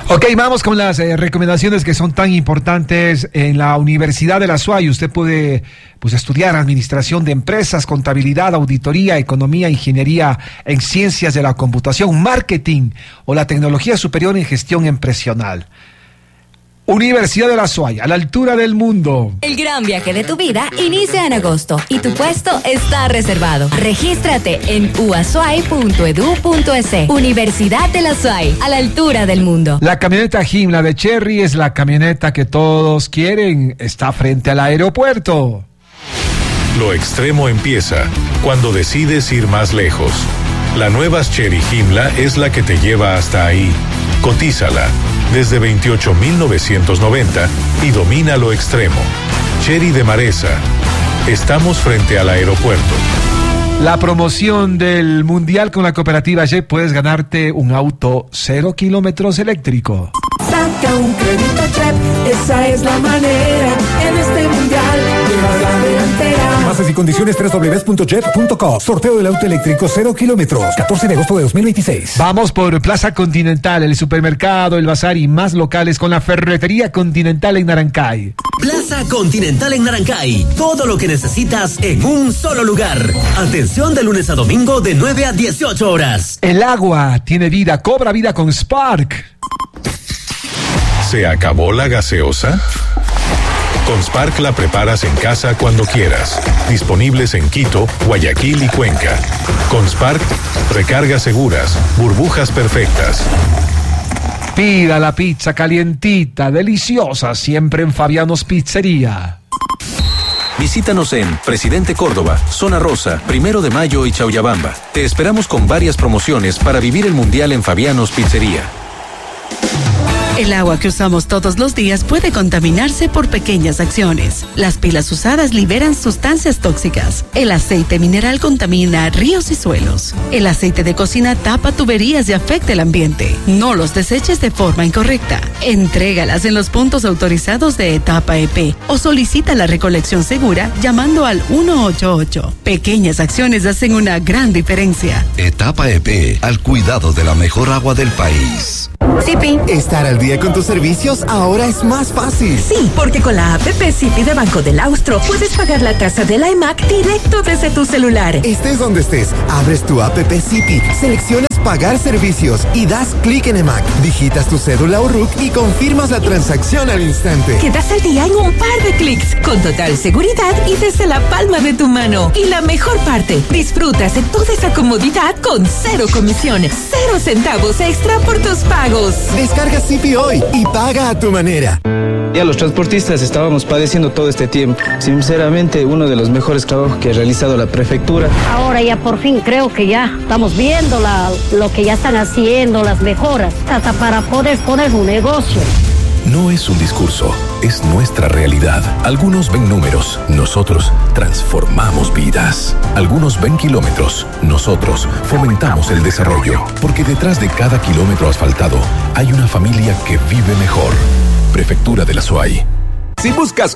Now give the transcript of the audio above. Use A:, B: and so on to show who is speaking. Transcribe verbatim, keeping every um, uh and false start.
A: Ok, vamos con las eh, recomendaciones que son tan importantes. En la Universidad de la SUAY usted puede pues, estudiar administración de empresas, contabilidad, auditoría, economía, ingeniería en ciencias de la computación, marketing o la tecnología superior en gestión empresarial. Universidad de la SUAY, a la altura del mundo.
B: El gran viaje de tu vida inicia en agosto y tu puesto está reservado. Regístrate en u a s u a y punto e d u punto e s. Universidad de la SUAY, a la altura del mundo.
A: La camioneta Jim, la de Cherry, es la camioneta que todos quieren. Está frente al aeropuerto.
C: Lo extremo empieza cuando decides ir más lejos. La nueva Chery Jimla es la que te lleva hasta ahí. Cotízala desde veintiocho mil novecientos noventa y domina lo extremo. Chery de Maresa. Estamos frente al aeropuerto.
A: La promoción del Mundial con la cooperativa J E P, puedes ganarte un auto cero kilómetros eléctrico.
D: Saca un crédito J E P, esa es la manera. En este Mundial lleva la delantera.
E: Bases y condiciones doble u doble u doble u punto jet punto com. Sorteo del auto eléctrico cero kilómetros, catorce de agosto de dos mil veintiséis.
A: Vamos por Plaza Continental, el supermercado, el bazar y más locales con la Ferretería Continental en Narancay.
F: Plaza Continental en Narancay. Todo lo que necesitas en un solo lugar. Atención de lunes a domingo de nueve a dieciocho horas.
A: El agua tiene vida, cobra vida con Spark.
C: ¿Se acabó la gaseosa? Con Spark la preparas en casa cuando quieras. Disponibles en Quito, Guayaquil y Cuenca. Con Spark, recargas seguras, burbujas perfectas.
A: Pida la pizza calientita, deliciosa, siempre en Fabianos Pizzería.
G: Visítanos en Presidente Córdoba, Zona Rosa, Primero de Mayo y Chauyabamba. Te esperamos con varias promociones para vivir el Mundial en Fabianos Pizzería.
H: El agua que usamos todos los días puede contaminarse por pequeñas acciones. Las pilas usadas liberan sustancias tóxicas. El aceite mineral contamina ríos y suelos. El aceite de cocina tapa tuberías y afecta el ambiente. No los deseches de forma incorrecta. Entrégalas en los puntos autorizados de Etapa E P o solicita la recolección segura llamando al uno ocho ocho. Pequeñas acciones hacen una gran diferencia.
I: Etapa E P, al cuidado de la mejor agua del país.
J: Sipi.
K: Estar al día con tus servicios ahora es más fácil.
J: Sí, porque con la app Sipi de Banco del Austro puedes pagar la tasa de la E M A C directo desde tu celular.
K: Estés donde estés, abres tu app Sipi, seleccionas pagar servicios y das clic en E M A C. Digitas tu cédula o R U C y confirmas la transacción al instante.
J: Quedas al día en un par de clics, con total seguridad y desde la palma de tu mano. Y la mejor parte, disfrutas de toda esa comodidad con cero comisión, cero centavos extra por tus pagos.
K: Descarga Sipi hoy y paga a tu manera.
L: Ya los transportistas estábamos padeciendo todo este tiempo. Sinceramente, uno de los mejores trabajos que ha realizado la prefectura.
M: Ahora ya por fin creo que ya estamos viendo la, lo que ya están haciendo, las mejoras, hasta para poder poner un negocio.
I: No es un discurso, es nuestra realidad. Algunos ven números, nosotros transformamos vidas. Algunos ven kilómetros, nosotros fomentamos el desarrollo. Porque detrás de cada kilómetro asfaltado hay una familia que vive mejor. Prefectura de la SUAY.
N: Si buscas